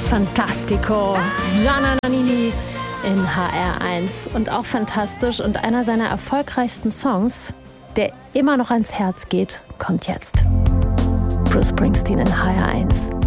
Fantastico. Gianna Nannini in HR1. Und auch fantastisch und einer seiner erfolgreichsten Songs, der immer noch ans Herz geht, kommt jetzt. Bruce Springsteen in HR1.